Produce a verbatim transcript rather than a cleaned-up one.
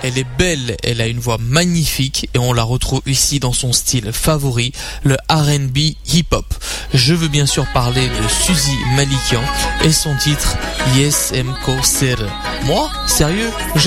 Elle est belle, elle a une voix magnifique et on la retrouve ici dans son style favori, le R and B hip-hop. Je veux bien sûr parler de Suzy Malikian et son titre Yes M Ko Ser. Moi, sérieux,